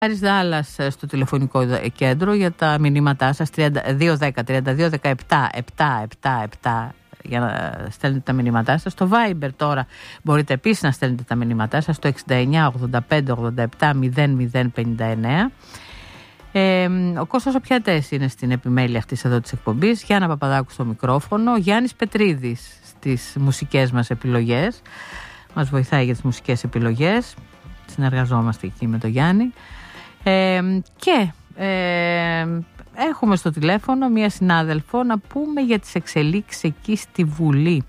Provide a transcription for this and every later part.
Άρης Δάλλας στο τηλεφωνικό κέντρο για τα μηνύματά σας 210-32-17-777 για να στέλνετε τα μηνύματά σας. Στο Viber τώρα μπορείτε επίσης να στέλνετε τα μηνύματά σας στο 69-85-87-0059. Ο Κώστας Οπιατές είναι στην επιμέλεια αυτής εδώ της εκπομπής, Γιάννα Παπαδάκου στο μικρόφωνο, Γιάννης Πετρίδης στις μουσικές μας επιλογές, μας βοηθάει για τις μουσικές επιλογές, συνεργαζόμαστε εκεί με τον Γιάννη. Έχουμε στο τηλέφωνο μία συνάδελφο να πούμε για τις εξελίξεις εκεί στη Βουλή.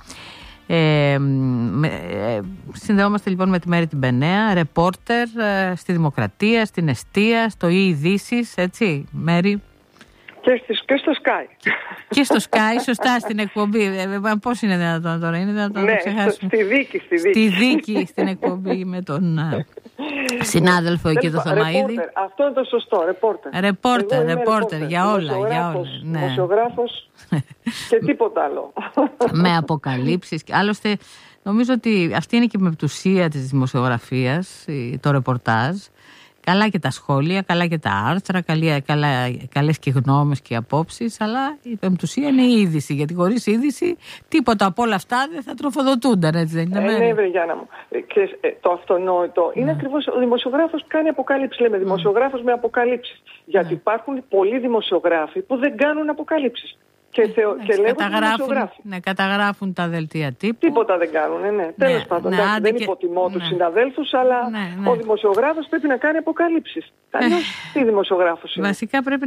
Συνδεόμαστε λοιπόν με τη Μέρη την Πενέα, ρεπόρτερ στη Δημοκρατία, στην Εστία, στο Ειδήσεις, έτσι Μέρη? Και στο Sky. Και στο Sky, σωστά, στην εκπομπή. Πώς είναι δυνατόν τώρα, είναι δυνατόν να το ξεχάσουμε? Στη δίκη, στην εκπομπή με τον συνάδελφο εκεί το Θωμαίδη. Αυτό είναι το σωστό, ρεπόρτερ για όλα. Δημοσιογράφος και τίποτα άλλο. Με αποκαλύψεις. Άλλωστε, νομίζω ότι αυτή είναι και η μεπτουσία της δημοσιογραφίας, το ρεπορτάζ. Καλά και τα σχόλια, καλά και τα άρθρα, καλές και γνώμες και απόψεις, αλλά η πεμπτουσία είναι η είδηση, γιατί χωρίς είδηση τίποτα από όλα αυτά δεν θα τροφοδοτούνταν, έτσι δεν είναι? Ναι, βρε Γιάννα μου. Και το αυτονόητο είναι ακριβώς ο δημοσιογράφος κάνει αποκάλυψη, λέμε δημοσιογράφος με αποκαλύψεις. Γιατί υπάρχουν πολλοί δημοσιογράφοι που δεν κάνουν αποκαλύψεις. Και καταγράφουν τα δελτία τύπου. Τίποτα δεν κάνουν, ναι. Τέλος πάντων, δεν υποτιμώ τους συναδέλφους, αλλά ο δημοσιογράφος πρέπει να κάνει αποκαλύψεις. Τι δημοσιογράφος είναι? Βασικά πρέπει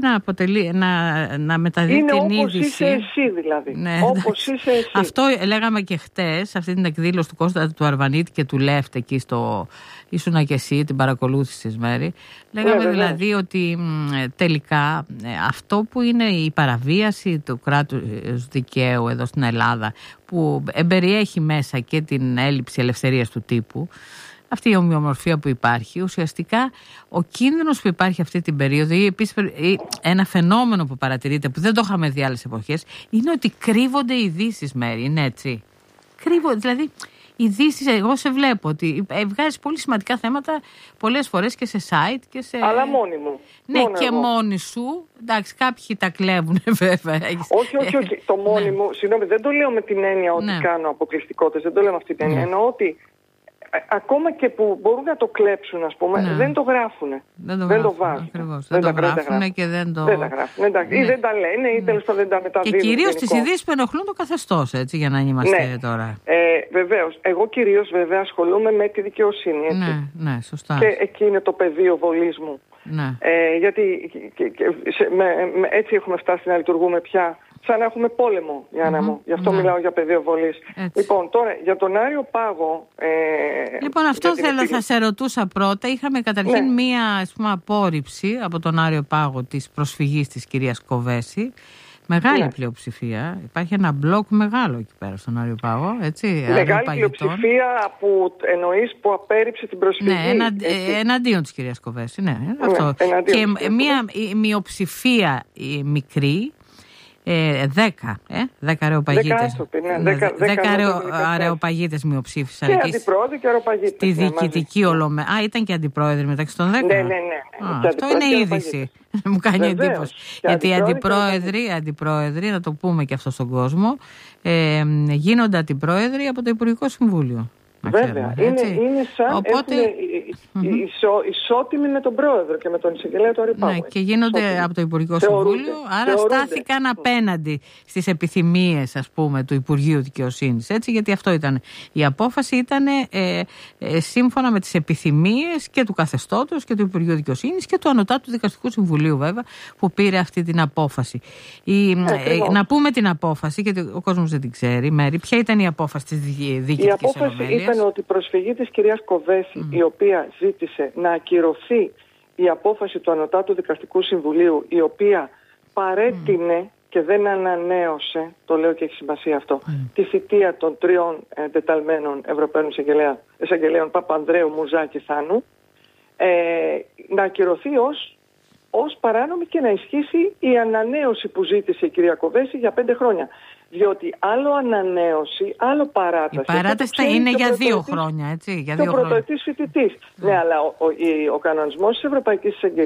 να μεταδίδει είναι την είδηση. Είναι όπως είσαι εσύ δηλαδή. Όπως είσαι εσύ. Αυτό λέγαμε και χτες, αυτή την εκδήλωση του Κώστα του Αρβανίτη και του Λέφτε εκεί στο... Ήσουνα και εσύ, την παρακολούθηση της Μέρη. Λέγαμε δηλαδή ότι τελικά αυτό που είναι η παραβίαση του κράτους δικαίου εδώ στην Ελλάδα, που εμπεριέχει μέσα και την έλλειψη ελευθερίας του τύπου, αυτή η ομοιομορφία που υπάρχει, ουσιαστικά ο κίνδυνος που υπάρχει αυτή την περίοδο ή επίσης ένα φαινόμενο που παρατηρείται που δεν το είχαμε δει άλλες εποχές, είναι ότι κρύβονται οι ειδήσεις, Μέρη, είναι έτσι? Κρύβονται, δηλαδή ειδήσεις, εγώ σε βλέπω ότι βγάζεις πολύ σημαντικά θέματα πολλές φορές και σε site και σε... Αλλά μόνη μου. Ναι, και μόνη σου. Εντάξει, κάποιοι τα κλέβουν βέβαια. Όχι. Το μόνη μου, συγγνώμη, δεν το λέω με την έννοια ότι κάνω αποκλειστικότητες, δεν το λέω με αυτή την έννοια. Εννοώ ότι ακόμα και που μπορούν να το κλέψουν, ας πούμε, δεν το γράφουν. Δεν το βάζουν. Δεν το γράφουν και δεν το... Δεν τα γράφουν. Ή δεν τα λένε ή τέλος πάντων δεν τα μεταδίδουν. Και κυρίως τις ειδήσεις που ενοχλούν το καθεστώς, έτσι, για να είμαστε τώρα. Βεβαίως. Εγώ κυρίως βέβαια ασχολούμαι με τη δικαιοσύνη. Έτσι. Ναι, σωστά. Και εκεί είναι το πεδίο βολής μου. Ναι. Γιατί έτσι έχουμε φτάσει να λειτουργούμε πια σαν να έχουμε πόλεμο, Γιάννα μου. Γι' αυτό μιλάω για πεδίο βολής. Λοιπόν, τώρα για τον Άριο Πάγο... Λοιπόν, αυτό θα σε ρωτούσα πρώτα. Είχαμε καταρχήν μία, ας πούμε, απόρριψη από τον Άριο Πάγο της προσφυγής της κυρίας Κοβέση. Μεγάλη πλειοψηφία. Υπάρχει ένα μπλοκ μεγάλο εκεί πέρα στον Άριο Πάγο, έτσι. Μεγάλη πλειοψηφία που εννοείς που απέρριψε την προσφυγή. Ναι, εναντίον της κυρίας Κοβέση. Ναι, αυτό. Και μία μειοψηφία μικρή, 10 αρεοπαγίτες. 10 αρεοπαγίτες μειοψήφισαν. Και αντιπρόεδροι και αρεοπαγίτες. Στη διοικητική ολομέλεια. Ήταν και αντιπρόεδροι μεταξύ των 10. Ναι. Αυτό είναι είδηση. Μου κάνει εντύπωση. Γιατί οι αντιπρόεδροι, να το πούμε και αυτό στον κόσμο, γίνονται αντιπρόεδροι από το Υπουργικό Συμβούλιο. Βέβαια, είναι σαν ισότιμοι με τον πρόεδρο και με τον εισαγγελέα του Άριου Πάγου. Ναι, και γίνονται από το Υπουργικό Συμβούλιο, άρα στάθηκαν απέναντι στις επιθυμίες, ας πούμε, του Υπουργείου Δικαιοσύνης. Έτσι, γιατί αυτό ήταν. Η απόφαση ήταν σύμφωνα με τις επιθυμίες και του καθεστώτος και του Υπουργείου Δικαιοσύνης και του Ανωτάτου Δικαστικού Συμβουλίου, βέβαια, που πήρε αυτή την απόφαση. Να πούμε την απόφαση, γιατί ο κόσμος δεν την ξέρει, Μέρη. Ποια ήταν η απόφαση της διοικητικής ολομέλειας? Ήταν ότι η προσφυγή της κυρίας Κοβέση, η οποία ζήτησε να ακυρωθεί η απόφαση του Ανωτάτου Δικαστικού Συμβουλίου, η οποία παρέτεινε και δεν ανανέωσε, το λέω και έχει σημασία αυτό, τη θητεία των 3 εντεταλμένων Ευρωπαίων εισαγγελέων Παπανδρέου, Μουζά και Θάνου, να ακυρωθεί ως παράνομη και να ισχύσει η ανανέωση που ζήτησε η κυρία Κοβέση για 5 χρόνια. Διότι άλλο ανανέωση, άλλο παράταση. Η παράταση θα είναι για 2 χρόνια, έτσι. Για 2 χρόνια. Και ο πρωτοετής φοιτητής. Ναι, αλλά ο κανονισμός της Ευρωπαϊκής Εισαγγελίας